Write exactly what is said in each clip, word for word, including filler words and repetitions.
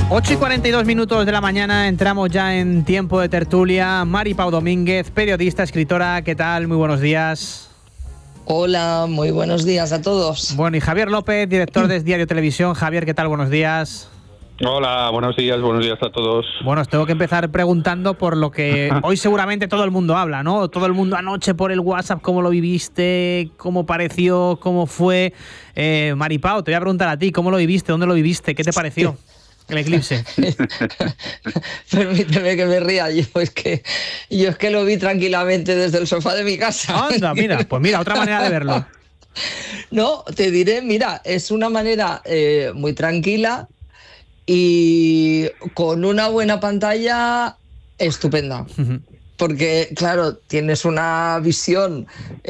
ocho y cuarenta y dos minutos de la mañana, entramos ya en tiempo de tertulia. Mari Pau Domínguez, periodista, escritora, ¿qué tal? Muy buenos días. Hola, muy buenos días a todos. Bueno, y Javier López, director de Diario Televisión. Javier, ¿qué tal? Buenos días. Hola, buenos días, buenos días a todos. Bueno, os tengo que empezar preguntando por lo que hoy seguramente todo el mundo habla, ¿no? Todo el mundo anoche por el WhatsApp, ¿cómo lo viviste? ¿Cómo pareció? ¿Cómo fue? Eh, Mari Pau, te voy a preguntar a ti, ¿cómo lo viviste? ¿Dónde lo viviste? ¿Qué te pareció el eclipse? Permíteme que me ría, yo es que yo es que lo vi tranquilamente desde el sofá de mi casa. Anda, mira, pues mira, otra manera de verlo. No, te diré, mira, es una manera eh, muy tranquila y con una buena pantalla estupenda. Uh-huh. Porque, claro, tienes una visión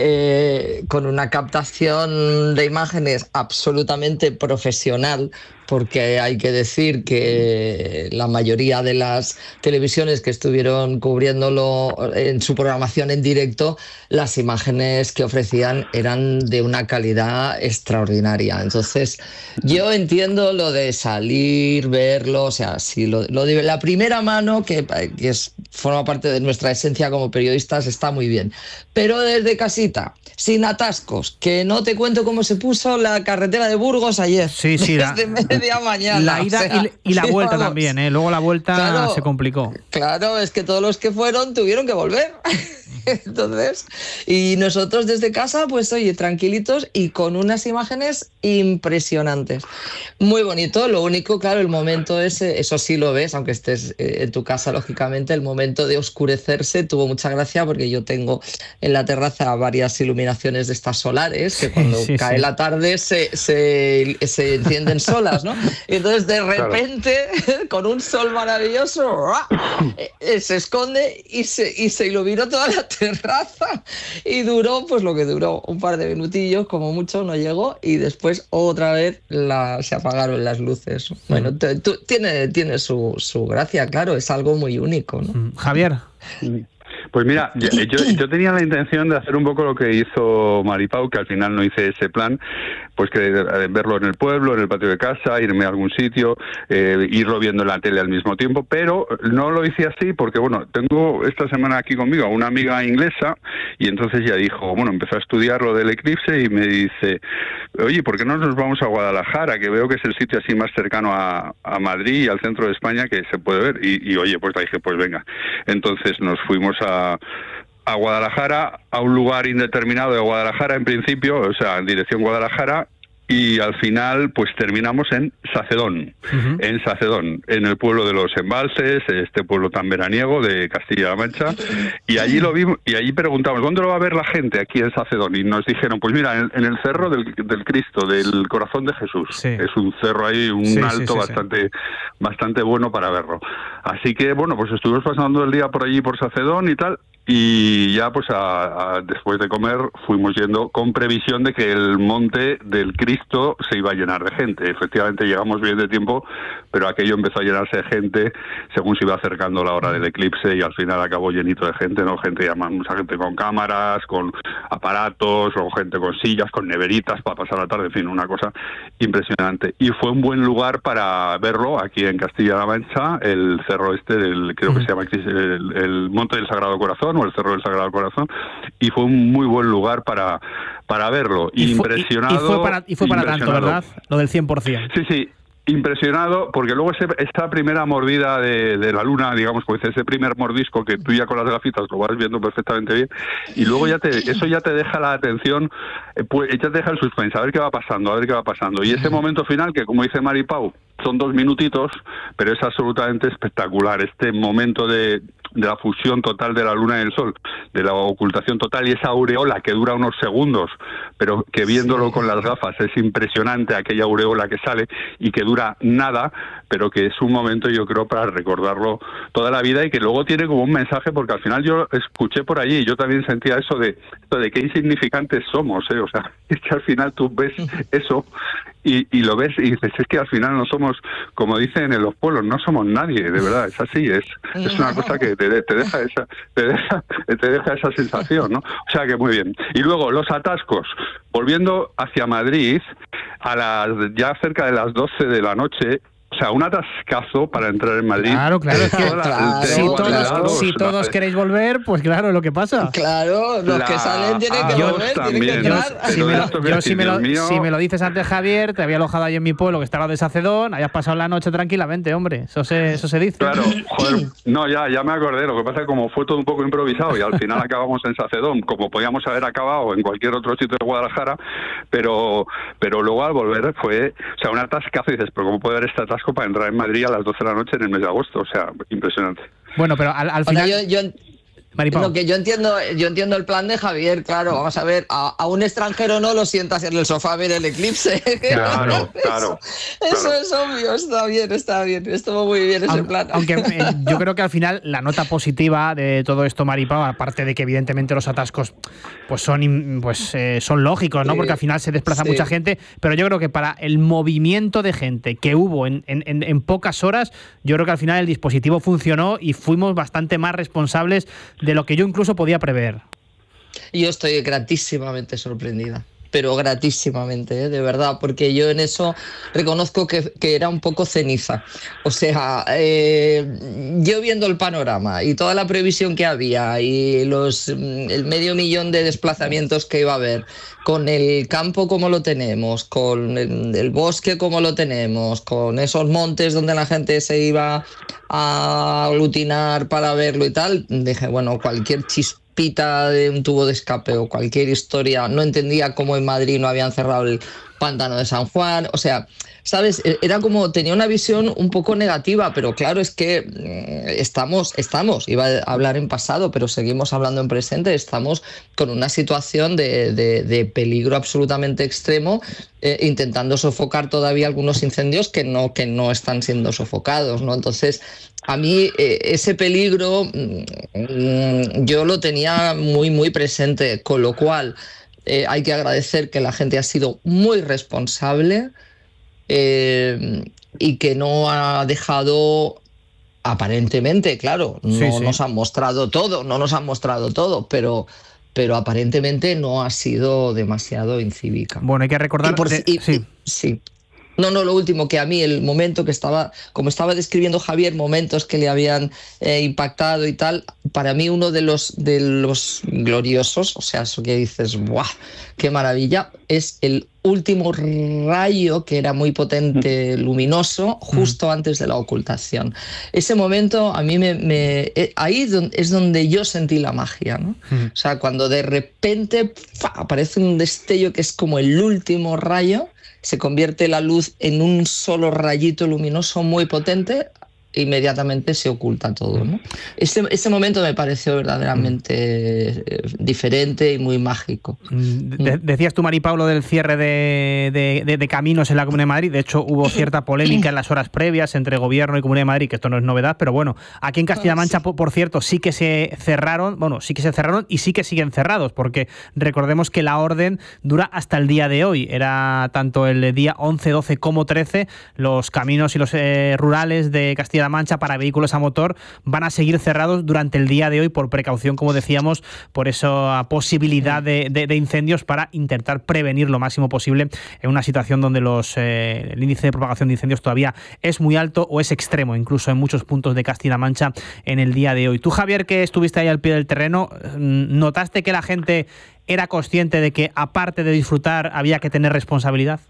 eh, con una captación de imágenes absolutamente profesional, porque hay que decir que la mayoría de las televisiones que estuvieron cubriéndolo en su programación en directo, las imágenes que ofrecían eran de una calidad extraordinaria. Entonces, yo entiendo lo de salir, verlo, o sea, si lo, lo de la primera mano, que, que es, forma parte de nuestra esencia como periodistas, está muy bien. Pero desde casita, sin atascos, que no te cuento cómo se puso la carretera de Burgos ayer. Sí, sí, desde la, media mañana. La ida o sea, y, y la vuelta vamos, también, ¿eh? Luego la vuelta claro, se complicó. Claro, es que todos los que fueron tuvieron que volver. Entonces, y nosotros desde casa, pues oye, tranquilitos y con unas imágenes impresionantes. Muy bonito, lo único, claro, el momento ese, eso sí lo ves, aunque estés en tu casa, lógicamente, el momento de oscurecerse tuvo mucha gracia porque yo tengo en la terraza varias iluminaciones de estas solares que cuando sí, sí, cae sí. la tarde se, se, se encienden solas, ¿no? Y entonces de repente, claro. con un sol maravilloso, se esconde y se, y se iluminó toda la terraza y duró pues lo que duró, un par de minutillos como mucho, no llegó y después otra vez la, se apagaron las luces. Bueno, te, te, tiene, tiene su, su gracia, claro, es algo muy único, ¿no? Javier. Pues mira, yo, yo, yo tenía la intención de hacer un poco lo que hizo Mari Pau, que al final no hice ese plan, pues que verlo en el pueblo, en el patio de casa, irme a algún sitio, eh, irlo viendo en la tele al mismo tiempo, pero no lo hice así porque, bueno, tengo esta semana aquí conmigo a una amiga inglesa y entonces ya dijo, bueno, empezó a estudiar lo del eclipse y me dice, oye, ¿por qué no nos vamos a Guadalajara? Que veo que es el sitio así más cercano a, a Madrid y al centro de España que se puede ver. Y, y oye, pues le dije, pues venga. Entonces nos fuimos a a Guadalajara, a un lugar indeterminado de Guadalajara en principio, o sea, en dirección Guadalajara, y al final pues terminamos en Sacedón, uh-huh. en Sacedón, en el pueblo de los embalses, este pueblo tan veraniego de Castilla-La Mancha, y allí lo vimos, y allí preguntamos, ¿dónde lo va a ver la gente aquí en Sacedón? Y nos dijeron, pues mira, en, en el cerro del, del Cristo, del Corazón de Jesús, sí. es un cerro ahí, un sí, alto sí, sí, bastante sí. bastante bueno para verlo. Así que bueno, pues estuvimos pasando el día por allí, por Sacedón y tal, y ya pues a, a, después de comer fuimos yendo con previsión de que el monte del Cristo se iba a llenar de gente. Efectivamente llegamos bien de tiempo, pero aquello empezó a llenarse de gente según se iba acercando la hora del eclipse y al final acabó llenito de gente, ¿no? Gente, ya mucha gente con cámaras, con aparatos, o gente con sillas, con neveritas para pasar la tarde, en fin, una cosa impresionante. Y fue un buen lugar para verlo aquí en Castilla-La Mancha, el cerro este, del, creo que se llama el, el Monte del Sagrado Corazón, o el Cerro del Sagrado Corazón, y fue un muy buen lugar para, para verlo. Y impresionado. Fue, y, y fue para, y fue para tanto, ¿verdad? Lo del cien por ciento. Sí, sí. Impresionado, porque luego ese, esta primera mordida de, de la luna, digamos, pues ese primer mordisco que tú ya con las gafitas lo vas viendo perfectamente bien, y luego ya te, eso ya te deja la atención, eh, pues ya te deja el suspense, a ver qué va pasando, a ver qué va pasando. Y ese momento final, que como dice Mari Pau, son dos minutitos, pero es absolutamente espectacular. Este momento de, de la fusión total de la luna y el sol, de la ocultación total y esa aureola que dura unos segundos, pero que viéndolo sí. con las gafas es impresionante aquella aureola que sale y que dura nada, pero que es un momento, yo creo, para recordarlo toda la vida y que luego tiene como un mensaje, porque al final yo escuché por allí y yo también sentía eso de, de qué insignificantes somos, ¿eh? O sea, es que al final tú ves eso y, y lo ves y dices, es que al final no somos, como dicen en los pueblos, no somos nadie, de verdad, es así, es, es una cosa que te, te deja esa te deja, te deja esa sensación, ¿no? O sea que muy bien. Y luego los atascos, volviendo hacia Madrid, a las ya cerca de las doce de la noche, sea, un atascazo para entrar en Madrid. Claro, claro, es que Claro, si todos, lados, si todos la- queréis volver, pues claro, es lo que pasa. Claro, los La que salen tienen que A dos volver, tienen que también. Yo, entrar. si me lo, Esto que yo decir, si, me lo, Dios mío. si me lo dices antes, Javier, te había alojado ahí en mi pueblo, que estaba de Sacedón, hayas pasado la noche tranquilamente, hombre. Eso se, eso se dice. Claro, joder, no, ya, ya me acordé. Lo que pasa es que como fue todo un poco improvisado y al final acabamos en Sacedón, como podíamos haber acabado en cualquier otro sitio de Guadalajara, pero pero luego al volver fue, o sea, un atascazo y dices, pero ¿cómo puede haber este atasco para entrar en Madrid a las doce de la noche en el mes de agosto? O sea, impresionante. Bueno, pero al, al O sea, final... yo, yo, Maripau. lo que yo entiendo, yo entiendo el plan de Javier, claro, vamos a ver, a, a un extranjero no lo sientas en el sofá a ver el eclipse. Claro, claro. Eso claro. es obvio, está bien, está bien, estuvo muy bien ese Aun- plan. Aunque eh, yo creo que al final la nota positiva de todo esto, Maripau, aparte de que evidentemente los atascos pues son im- pues eh, son lógicos, ¿no? Sí. Porque al final se desplaza Sí. mucha gente, pero yo creo que para el movimiento de gente que hubo en, en- en- en pocas horas, yo creo que al final el dispositivo funcionó y fuimos bastante más responsables de lo que yo incluso podía prever. Yo estoy gratísimamente sorprendida, pero gratísimamente, ¿eh? De verdad, porque yo en eso reconozco que, que era un poco ceniza. O sea, eh, yo viendo el panorama y toda la previsión que había y los el medio millón de desplazamientos que iba a haber, con el campo como lo tenemos, con el, el bosque como lo tenemos, con esos montes donde la gente se iba a aglutinar para verlo y tal, dije, bueno, cualquier chispita de un tubo de escape o cualquier historia, no entendía cómo en Madrid no habían cerrado el pantano de San Juan, o sea, ¿sabes? Era como, tenía una visión un poco negativa, pero claro, es que mm, estamos, estamos, iba a hablar en pasado, pero seguimos hablando en presente, estamos con una situación de, de, de peligro absolutamente extremo, eh, intentando sofocar todavía algunos incendios que no, que no están siendo sofocados, ¿no? Entonces, a mí eh, ese peligro mm, yo lo tenía muy, muy presente, con lo cual eh, hay que agradecer que la gente ha sido muy responsable, Eh, y que no ha dejado, aparentemente, claro, no Sí, sí. nos han mostrado todo, no nos han mostrado todo, pero, pero aparentemente no ha sido demasiado incívica. Bueno, hay que recordar... Y por de- si- y- sí. y- sí. No, no, lo último, que a mí el momento que estaba, como estaba describiendo Javier, momentos que le habían eh, impactado y tal, para mí uno de los, de los gloriosos, o sea, eso que dices, ¡buah! ¡Qué maravilla! Es el último rayo, que era muy potente, luminoso, justo antes de la ocultación. Ese momento a mí me... me eh, ahí don- es donde yo sentí la magia, ¿no? Mm. O sea, cuando de repente ¡fa! Aparece un destello que es como el último rayo, se convierte la luz en un solo rayito luminoso muy potente, e inmediatamente se oculta todo, ¿no? Ese, ese momento me pareció verdaderamente eh, diferente y muy mágico. De- decías tú, Maripau, lo del cierre de, de- de- de caminos en la Comunidad de Madrid. De hecho, hubo cierta polémica en las horas previas entre Gobierno y Comunidad de Madrid, que esto no es novedad, pero bueno, aquí en Castilla-La Mancha, por, por cierto, sí que se cerraron, bueno, sí que se cerraron y sí que siguen cerrados, porque recordemos que la orden dura hasta el día de hoy. Era tanto el día once, doce como trece, los caminos y los eh, rurales de Castilla-La Mancha para vehículos a motor van a seguir cerrados durante el día de hoy por precaución, como decíamos, por esa posibilidad de, de, de incendios, para intentar prevenir lo máximo posible en una situación donde los eh, el índice de propagación de incendios todavía es muy alto o es extremo, incluso en muchos puntos de Castilla-La Mancha en el día de hoy. Tú, Javier, que estuviste ahí al pie del terreno, ¿notaste que la gente era consciente de que, aparte de disfrutar, había que tener responsabilidad?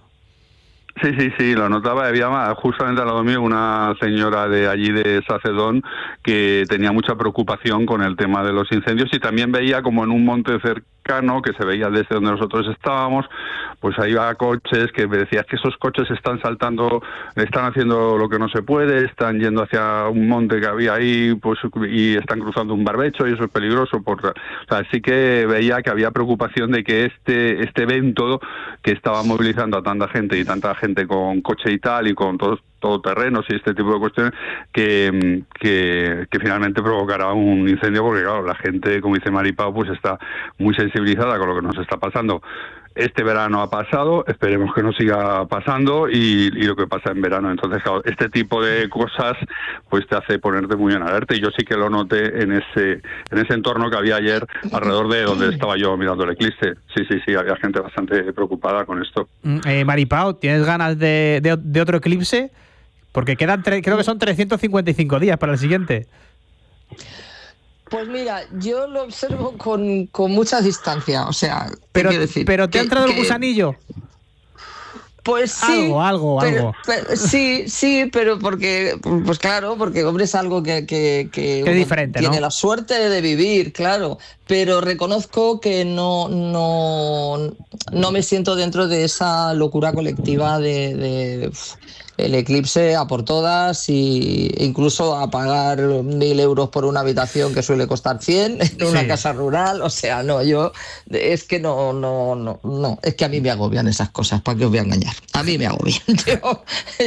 Sí, sí, sí, lo notaba. Había más, justamente al lado mío una señora de allí de Sacedón que tenía mucha preocupación con el tema de los incendios, y también veía como en un monte cercano, que se veía desde donde nosotros estábamos, pues ahí iba coches que me decías que esos coches están saltando, están haciendo lo que no se puede, están yendo hacia un monte que había ahí, pues y están cruzando un barbecho, y eso es peligroso. Por, o sea, sí que veía que había preocupación de que este este evento que estaba movilizando a tanta gente y tanta gente con coche y tal, y con todos todoterrenos y este tipo de cuestiones, que, que, que finalmente provocará un incendio, porque claro, la gente, como dice Maripau, pues está muy sensibilizada con lo que nos está pasando. Este verano ha pasado, esperemos que no siga pasando, y, y lo que pasa en verano. Entonces, claro, este tipo de cosas pues te hace ponerte muy en alerta, y yo sí que lo noté en ese en ese entorno que había ayer alrededor de donde estaba yo mirando el eclipse. Sí, sí, sí, había gente bastante preocupada con esto. Eh, Maripau, ¿tienes ganas de, de, de otro eclipse? Porque quedan, tre- creo que son trescientos cincuenta y cinco días para el siguiente. Pues mira, yo lo observo con, con mucha distancia, o sea, Pero, quiero decir, pero ¿te que, ha entrado que, el gusanillo? Pues sí. Algo, algo, pero, algo. Pero, sí, sí, pero porque, pues claro, porque hombre es algo que, que, que, que es diferente, tiene ¿no? la suerte de vivir, claro. Pero reconozco que no, no, no me siento dentro de esa locura colectiva de, de el eclipse a por todas y incluso a pagar mil euros por una habitación que suele costar cien en una sí. casa rural. O sea, no, yo es que no, no, no, no, es que a mí me agobian esas cosas, ¿para qué os voy a engañar? A mí me agobian. Yo,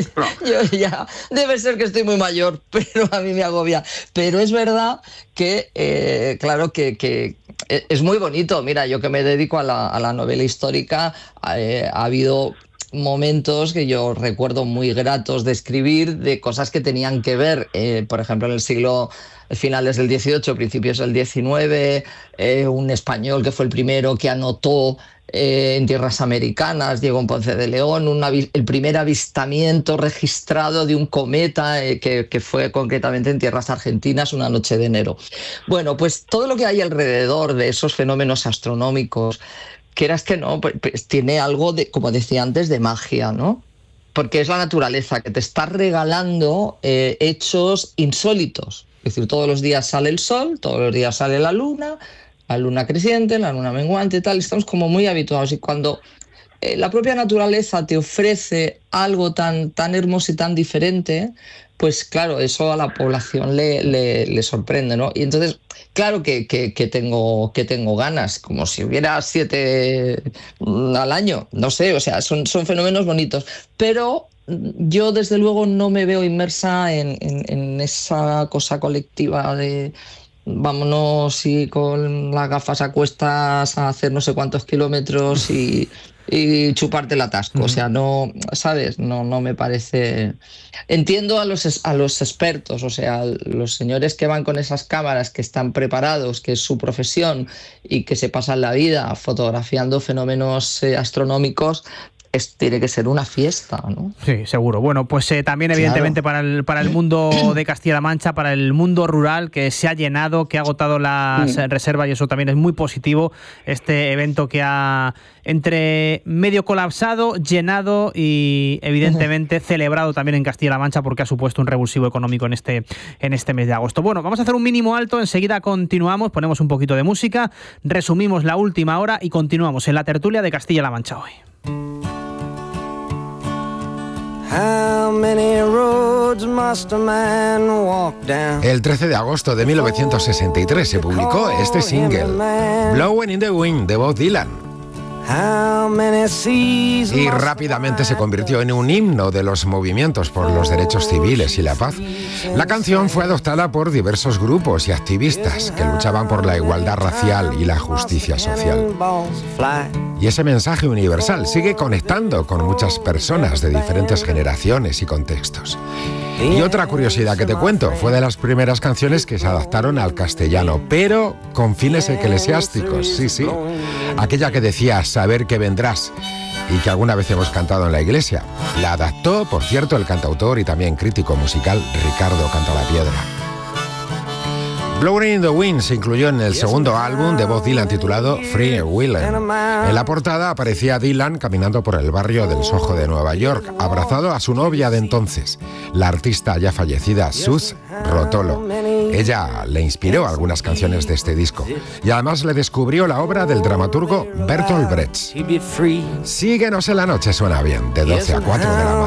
yo ya, debe ser que estoy muy mayor, pero a mí me agobia. Pero es verdad que, eh, claro, que, que es muy bonito. Mira, yo que me dedico a la, a la novela histórica, eh, ha habido momentos que yo recuerdo muy gratos de escribir, de cosas que tenían que ver, eh, por ejemplo, en el siglo finales del dieciocho, principios del diecinueve, eh, un español que fue el primero que anotó eh, en tierras americanas, Diego Ponce de León, una, el primer avistamiento registrado de un cometa eh, que, que fue concretamente en tierras argentinas una noche de enero. Bueno, pues todo lo que hay alrededor de esos fenómenos astronómicos, quieras que no, pues, pues tiene algo de, como decía antes, de magia, ¿no? Porque es la naturaleza que te está regalando eh, hechos insólitos. Es decir, todos los días sale el sol, todos los días sale la luna, la luna creciente, la luna menguante y tal, estamos como muy habituados. Y cuando eh, la propia naturaleza te ofrece algo tan, tan hermoso y tan diferente, pues claro, eso a la población le, le, le sorprende, ¿no? Y entonces, claro que, que, que, tengo, que tengo ganas, como si hubiera siete al año, no sé, o sea, son, son fenómenos bonitos, pero yo desde luego no me veo inmersa en, en, en esa cosa colectiva de vámonos y con las gafas a cuestas a hacer no sé cuántos kilómetros y... y chuparte el atasco, uh-huh. O sea, no, ¿sabes? No, no me parece... Entiendo a los, a los expertos, o sea, los señores que van con esas cámaras, que están preparados, que es su profesión y que se pasan la vida fotografiando fenómenos eh, astronómicos. Es, tiene que ser una fiesta, ¿no? Sí, seguro. Bueno, pues eh, también evidentemente claro. para, el, para el mundo de Castilla-La Mancha, para el mundo rural, que se ha llenado, que ha agotado las sí. reservas, y eso también es muy positivo, este evento que ha entre medio colapsado, llenado y evidentemente uh-huh. celebrado también en Castilla-La Mancha, porque ha supuesto un revulsivo económico en este, en este mes de agosto. Bueno, vamos a hacer un mínimo alto, enseguida continuamos, ponemos un poquito de música, resumimos la última hora y continuamos en la tertulia de Castilla-La Mancha hoy. El trece de agosto de mil novecientos sesenta y tres se publicó este single, Blowing in the Wind, de Bob Dylan. Y rápidamente se convirtió en un himno de los movimientos por los derechos civiles y la paz. La canción fue adoptada por diversos grupos y activistas que luchaban por la igualdad racial y la justicia social. Y ese mensaje universal sigue conectando con muchas personas de diferentes generaciones y contextos. Y otra curiosidad que te cuento, fue de las primeras canciones que se adaptaron al castellano, pero con fines eclesiásticos, sí, sí. Aquella que decía, saber que vendrás, y que alguna vez hemos cantado en la iglesia. La adaptó, por cierto, el cantautor y también crítico musical Ricardo Cantalapiedra. Blowing in the Wind se incluyó en el segundo álbum de Bob Dylan titulado Free Willin'. En la portada aparecía Dylan caminando por el barrio del Soho de Nueva York, abrazado a su novia de entonces, la artista ya fallecida Suze Rotolo. Ella le inspiró algunas canciones de este disco y además le descubrió la obra del dramaturgo Bertolt Brecht. Síguenos en la noche, suena bien, de doce a cuatro de la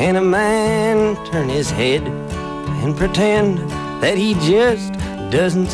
madrugada. That he just doesn't